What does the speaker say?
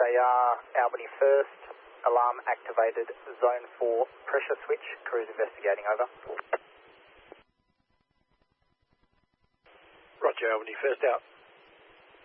They are Albany 1st, alarm activated, zone 4, pressure switch, crews investigating, over. Roger, Albany 1st out.